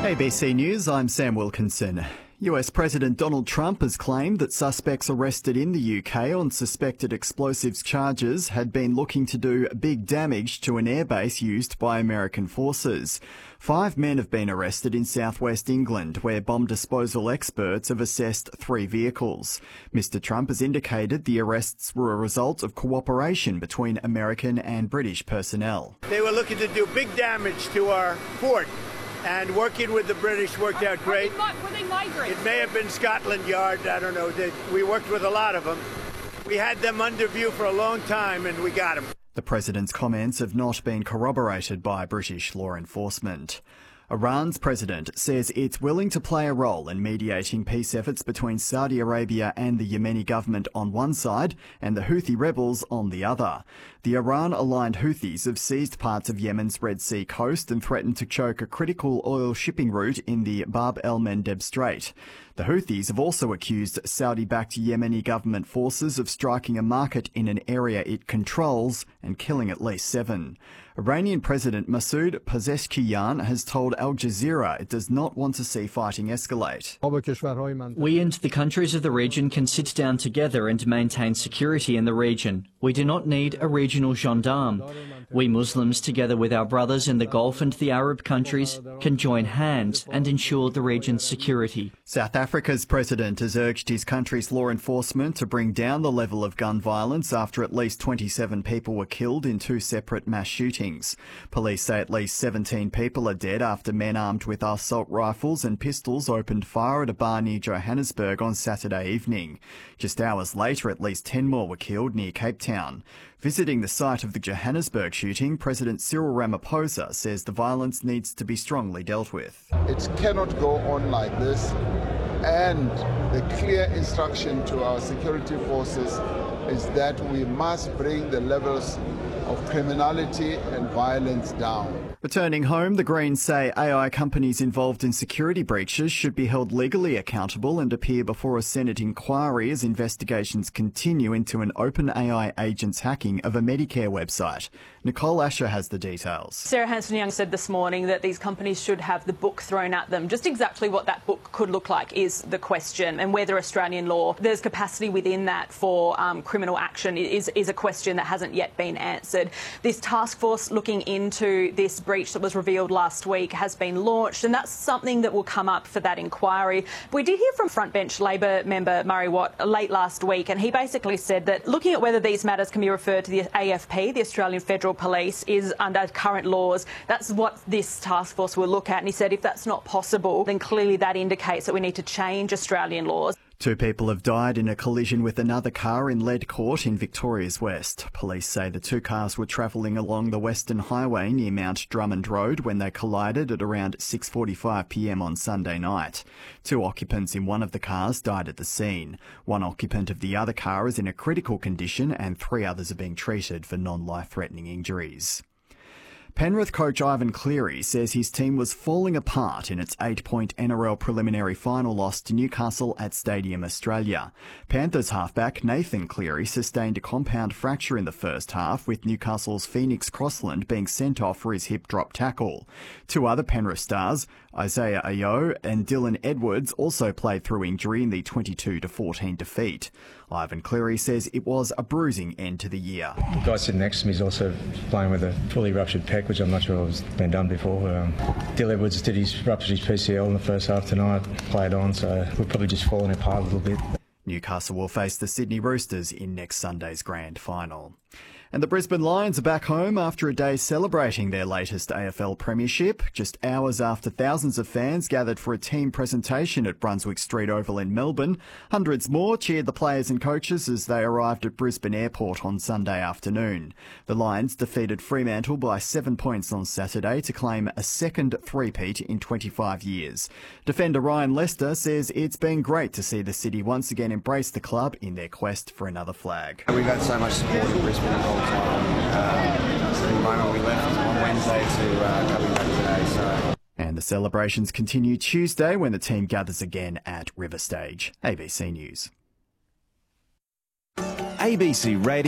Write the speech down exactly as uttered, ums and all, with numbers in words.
A B C News, I'm Sam Wilkinson. U S President Donald Trump has claimed that suspects arrested in the U K on suspected explosives charges had been looking to do big damage to an airbase used by American forces. Five men have been arrested in southwest England, where bomb disposal experts have assessed three vehicles. Mister Trump has indicated the arrests were a result of cooperation between American and British personnel. They were looking to do big damage to our fort. And working with the British worked out great. Were they migrants? It may have been Scotland Yard, I don't know. They, we worked with a lot of them. We had them under view for a long time and we got them. The president's comments have not been corroborated by British law enforcement. Iran's president says it's willing to play a role in mediating peace efforts between Saudi Arabia and the Yemeni government on one side and the Houthi rebels on the other. The Iran-aligned Houthis have seized parts of Yemen's Red Sea coast and threatened to choke a critical oil shipping route in the Bab el-Mandeb Strait. The Houthis have also accused Saudi-backed Yemeni government forces of striking a market in an area it controls and killing at least seven. Iranian President Masoud Pezeshkian has told Al Jazeera it does not want to see fighting escalate. We and the countries of the region can sit down together and maintain security in the region. We do not need a regional gendarme. We Muslims, together with our brothers in the Gulf and the Arab countries, can join hands and ensure the region's security. South Africa's president has urged his country's law enforcement to bring down the level of gun violence after at least twenty-seven people were killed in two separate mass shootings. Police say at least seventeen people are dead after men armed with assault rifles and pistols opened fire at a bar near Johannesburg on Saturday evening. Just hours later, at least ten more were killed near Cape Town. Visiting the site of the Johannesburg shooting, President Cyril Ramaphosa says the violence needs to be strongly dealt with. It cannot go on like this, and the clear instruction to our security forces is that we must bring the levels of criminality and violence down. Returning home, the Greens say A I companies involved in security breaches should be held legally accountable and appear before a Senate inquiry as investigations continue into an OpenAI agent's hacking of a Medicare website. Nicole Asher has the details. Sarah Hanson-Young said this morning that these companies should have the book thrown at them. Just exactly what that book could look like is the question, and whether Australian law, there's capacity within that for um, criminal action is, is a question that hasn't yet been answered. This task force looking into this breach that was revealed last week has been launched, and that's something that will come up for that inquiry. We did hear from frontbench Labor member Murray Watt late last week, and he basically said that looking at whether these matters can be referred to the A F P, the Australian Federal Police, is under current laws. That's what this task force will look at, and he said if that's not possible, then clearly that indicates that we need to change Australian laws. Two people have died in a collision with another car in Lead Court in Victoria's West. Police say the two cars were travelling along the Western Highway near Mount Drummond Road when they collided at around six forty-five p m on Sunday night. Two occupants in one of the cars died at the scene. One occupant of the other car is in a critical condition and three others are being treated for non-life-threatening injuries. Penrith coach Ivan Cleary says his team was falling apart in its eight-point N R L preliminary final loss to Newcastle at Stadium Australia. Panthers halfback Nathan Cleary sustained a compound fracture in the first half, with Newcastle's Phoenix Crossland being sent off for his hip drop tackle. Two other Penrith stars, Isaiah Ayo and Dylan Edwards, also played through injury in the twenty-two to fourteen defeat. Ivan Cleary says it was a bruising end to the year. The guy sitting next to me is also playing with a fully ruptured pec, which I'm not sure has been done before. Um, Dylan Edwards did his ruptured his P C L in the first half tonight, played on, so we're probably just falling apart a little bit. Newcastle will face the Sydney Roosters in next Sunday's grand final. And the Brisbane Lions are back home after a day celebrating their latest A F L premiership, just hours after thousands of fans gathered for a team presentation at Brunswick Street Oval in Melbourne. Hundreds more cheered the players and coaches as they arrived at Brisbane Airport on Sunday afternoon. The Lions defeated Fremantle by seven points on Saturday to claim a second three-peat in twenty-five years. Defender Ryan Lester says it's been great to see the city once again embrace the club in their quest for another flag. We've had so much support in Brisbane the whole time. Uh, from the moment we left on Wednesday to uh, coming back today. So. And the celebrations continue Tuesday when the team gathers again at River Stage. A B C News. A B C Radio.